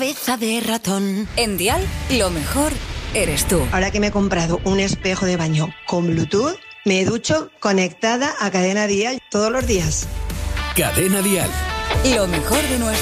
cabeza de ratón. En Dial, lo mejor eres tú. Ahora que me he comprado un espejo de baño con Bluetooth, me ducho conectada a Cadena Dial todos los días. Cadena Dial. Lo mejor de nuestra